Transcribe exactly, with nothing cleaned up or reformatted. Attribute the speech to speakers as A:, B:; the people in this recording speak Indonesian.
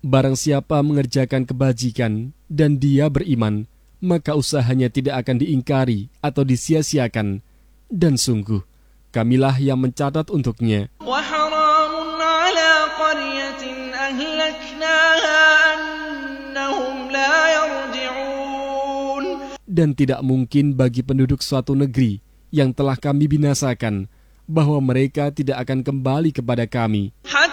A: Barang siapa mengerjakan kebajikan dan dia beriman, maka usahanya tidak akan diingkari atau disia-siakan. Dan sungguh, kamilah yang mencatat untuknya. Dan tidak mungkin bagi penduduk suatu negeri yang telah kami binasakan, bahwa mereka tidak akan kembali kepada kami.